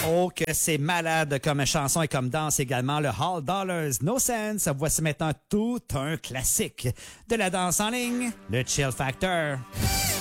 Oh, que c'est malade comme chanson et comme danse également. Le Hall Dollars, No Sense. Voici maintenant tout un classique de la danse en ligne, le Chill Factor.